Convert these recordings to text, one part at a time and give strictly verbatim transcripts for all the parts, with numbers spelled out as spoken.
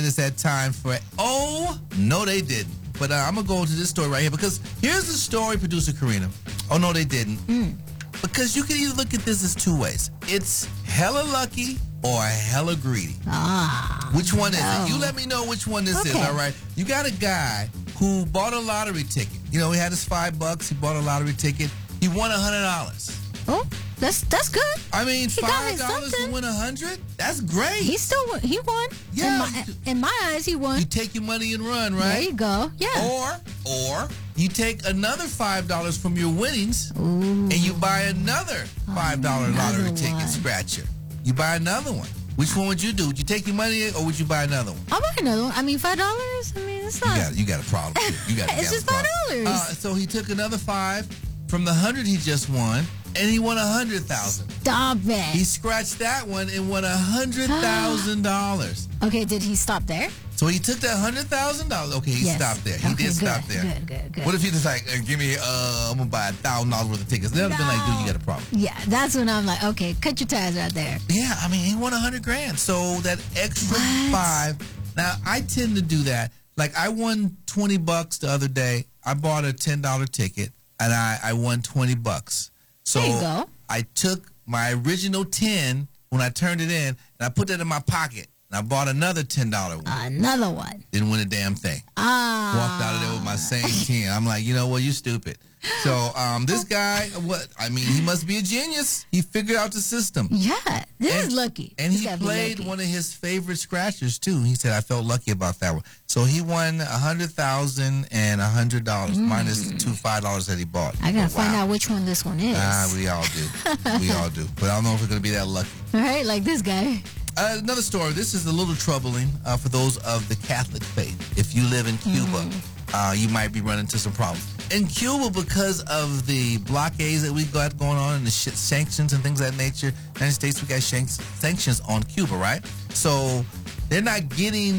it is that time for, oh, no, they didn't. But uh, I'm going to go to this story right here because here's the story, producer Karina. Oh, no, they didn't. Mm. Because you can either look at this as two ways. It's hella lucky or hella greedy. Ah. Which one is no. it? You let me know which one this Okay. is, all right? You got a guy who bought a lottery ticket. You know, he had his five bucks. He bought a lottery ticket. He won one hundred dollars. Oh, that's that's good. I mean, He got five his dollars to something. win one hundred? That's great. He still won. He won. Yeah, In my, in my eyes, he won. You take your money and run, right? There you go. Yeah. Or, or you take another five dollars from your winnings Ooh. and you buy another five dollar Another lottery ticket one. scratcher. You buy another one. Which one would you do? Would you take your money or would you buy another one? I'll buy another one. I mean, five dollars. I mean, it's You not. got, you got a problem. Too. You got, you It's got just a problem. five dollars. Uh, so he took another five from the hundred he just won, and he won a hundred thousand. Stop it. He scratched that one and won a hundred thousand dollars. Okay, did he stop there? So he took that hundred thousand dollars. Okay, he Yes. stopped there. He Okay, did stop good, there. Good, good, good. What if he just like, uh, give me, uh, I'm gonna buy a thousand dollars worth of tickets? Then I've been like, dude, you got a problem. Yeah, that's when I'm like, okay, cut your ties right there. Yeah, I mean, he won a hundred grand. So that extra What? five. Now I tend to do that. Like I won twenty bucks the other day. I bought a ten dollar ticket and I, I won twenty bucks. So There you go. I took my original ten when I turned it in and I put that in my pocket. And I bought another ten dollar one. Another one. Didn't win a damn thing. Ah. Walked out of there with my same ten. I'm like, you know what? You stupid. So um, this guy, what? I mean, he must be a genius. He figured out the system. Yeah, this And- is lucky. And This he gotta be played lucky. one of his favorite scratchers too. He said, "I felt lucky about that one." So he won a hundred thousand and a hundred dollars minus the two five dollars that he bought. I gotta Oh, find wow. out which one this one is. Ah, we all do. We all do. But I don't know if we're gonna be that lucky. All right, like this guy. Uh, another story. This is a little troubling uh, for those of the Catholic faith. If you live in Cuba, uh, you might be running into some problems. In Cuba, because of the blockades that we got going on and the sh- sanctions and things of that nature, United States, we got shanks- sanctions on Cuba, right? So they're not getting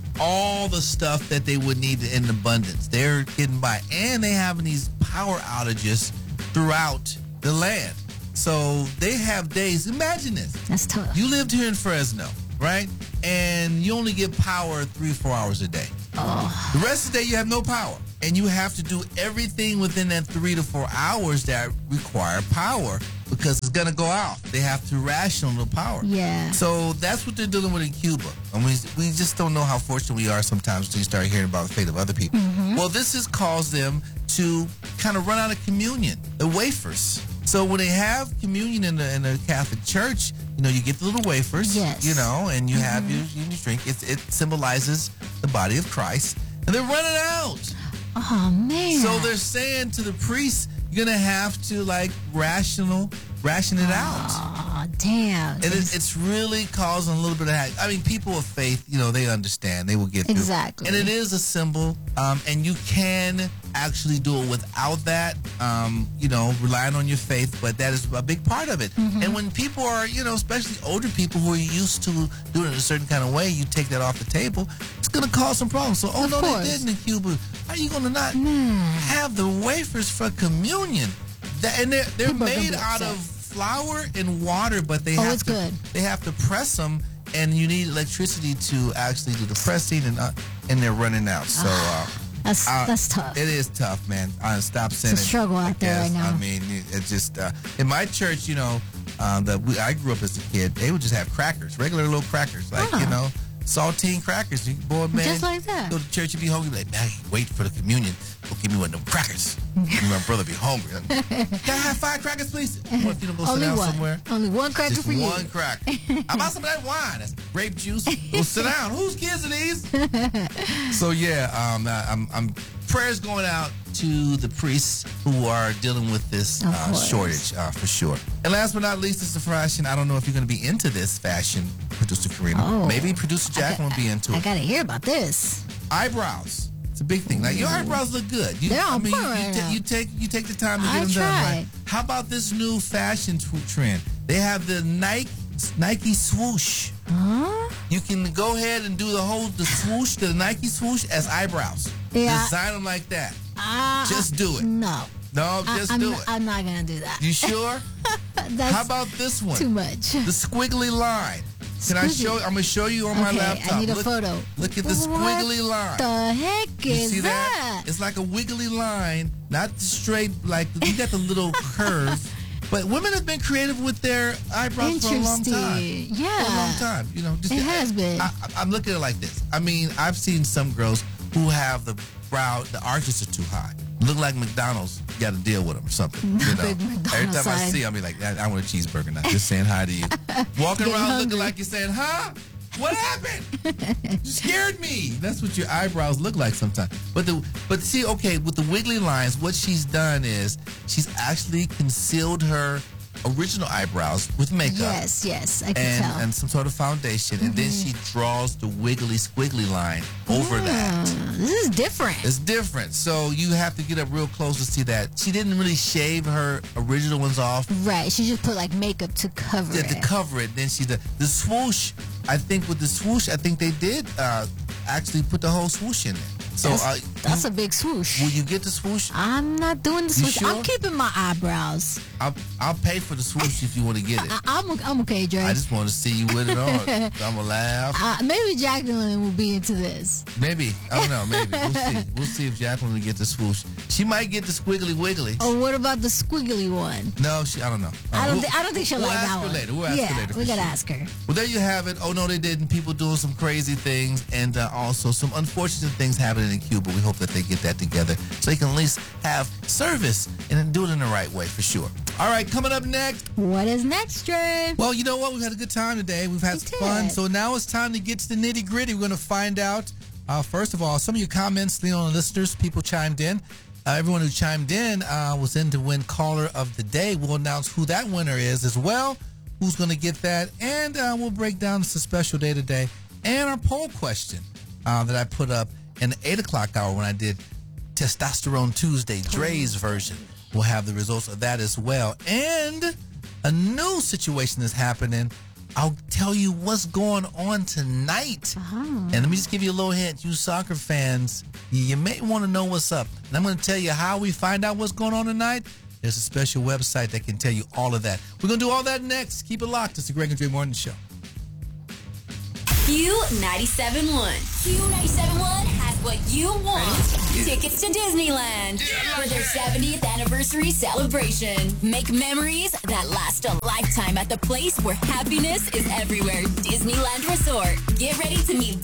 all the stuff that they would need in abundance. They're getting by. And they having these power outages throughout the land. So they have days. Imagine this. That's tough. You lived here in Fresno, right? And you only get power three or four hours a day. Oh, The rest of the day, you have no power. And you have to do everything within that three to four hours that require power because it's going to go out. They have to ration the power. yeah. So that's what they're dealing with in Cuba. And we, we just don't know how fortunate we are sometimes until you start hearing about the fate of other people. Well, this has caused them to kind of run out of communion, the wafers. So when they have communion in the, in the Catholic Church, you know, you get the little wafers, Yes. you know, and you have your, your drink. It, it symbolizes the body of Christ. And they're running out. Oh man. So they're saying to the priests, you're going to have to, like, rational, ration it out. Oh damn. And it, it's really causing a little bit of ha- I mean, people of faith, you know, they understand. They will get through. Exactly. And it is a symbol, um, and you can actually do it without that, um, you know, relying on your faith, but that is a big part of it. Mm-hmm. And when people are, you know, especially older people who are used to doing it a certain kind of way, you take that off the table, it's going to cause some problems. So, oh, Of no, course. they didn't in Cuba. How are you going to not have the wafers for communion? That, and they're, they're People are gonna made be out upset. of flour and water, but they Oh, have it's to good. they have to press them, and you need electricity to actually do the pressing, and uh, and they're running out. So uh, That's uh, that's tough. it is tough, man. Uh, stop saying a struggle I out there guess. right now. I mean, it, it's just uh, in my church, you know, um, that we, I grew up as a kid. They would just have crackers, regular little crackers, like Huh. you know, saltine crackers. You, boy, man, Just like that. Go to church, you be hungry, be like, man, wait for the communion. Go give me one of them crackers. My brother be hungry. Can I have five crackers, please? You want to go sit Only down one. somewhere? Only one cracker Just for you. one cracker. How about some of that wine? That's grape juice. Go sit down. Whose kids are these? So yeah, um, I- I'm, I'm prayers going out to the priests who are dealing with this Of uh, course. shortage uh, for sure. And last but not least, is the fashion. I don't know if you're going to be into this fashion, producer Karina. Oh. Maybe producer Jack I will be into I it. gotta hear about this. Eyebrows. It's a big thing. Like your eyebrows look good. You, They're I on mean, point you, right ta- now. you take you take the time to get I them done. tried. Right? How about this new fashion t- trend? They have the Nike Nike swoosh. Huh? You can go ahead and do the whole the swoosh, the Nike swoosh as eyebrows. Yeah. Design them like that. Uh, Just do it. No. No, I, just I'm, do not, it. I'm not gonna do that. You sure? That's How about this one? too much. The squiggly line. Can I Squiggle. show? I'm gonna show you on my Okay, laptop. I need a look, photo. Look at the squiggly line. What the heck You is see that? It's like a wiggly line, not straight. Like you got the little curve. But women have been creative with their eyebrows for a long time. Interesting. For a long Yeah. time, you know. Just, It has been. I, I, I'm looking at it like this. I mean, I've seen some girls who have the brow, the arches are too high. Look like McDonald's. You got to deal with them or something. You know. Big McDonald's Every time I sign. see, I'll be like, I, I want a cheeseburger now. Just saying hi to you. Walking Getting around hungry. looking like you're saying, huh? What happened? You scared me. That's what your eyebrows look like sometimes. But the but see, okay, with the wiggly lines, what she's done is she's actually concealed her original eyebrows with makeup. Yes, yes, I can And, tell. and some sort of foundation, and then she draws the wiggly squiggly line over that. Mm, this is different. It's different, so you have to get up real close to see that. She didn't really shave her original ones off. Right, she just put like makeup to cover Yeah, it. to cover it. Then she did the swoosh. I think with the swoosh, I think they did uh, actually put the whole swoosh in there. So that's uh, that's you- a big swoosh. will you get the swoosh? I'm not doing the You swoosh. sure? I'm keeping my eyebrows. I'll I'll pay for the swoosh if you want to get it. I, I'm I'm okay, Dre. I just want to see you with it on. I'm gonna laugh. uh, maybe Jacqueline will be into this. Maybe I don't know. Maybe we'll see. We'll see if Jacqueline will get the swoosh. She might get the squiggly wiggly. Or what about the squiggly one? No, she. I don't know. I Uh, don't. we'll- Thi- I don't think she'll we'll like ask that her one. later. We'll ask yeah, her later. we for gotta sure. ask her. Well, there you have it. Oh no, they didn't. People doing some crazy things, and uh, also some unfortunate things happening in Cuba. We hope that they get that together so they can at least have service and then do it in the right way for sure. All right, coming up next. What is next, Dre? Well, you know what? We've had a good time today. We've had We some did. fun. So now it's time to get to the nitty gritty. We're going to find out, uh, first of all, some of your comments, you know, listeners, people chimed in. Uh, everyone who chimed in uh, was in to win Caller of the Day. We'll announce who that winner is as well, who's going to get that. And uh, we'll break down it's a special day today. And our poll question uh, that I put up in the eight o'clock hour when I did Testosterone Tuesday, Dre's version. We'll have the results of that as well. And a new situation is happening. I'll tell you what's going on tonight. And let me just give you a little hint. You soccer fans, you, you may want to know what's up. And I'm going to tell you how we find out what's going on tonight. There's a special website that can tell you all of that. We're going to do all that next. Keep it locked. It's the Greg and Dre Morning Show. Q ninety-seven point one. Q ninety-seven point one has what you want. Tickets to Disneyland for their seventieth anniversary celebration. Make memories that last a lifetime at the place where happiness is everywhere. Disneyland Resort. Get ready to meet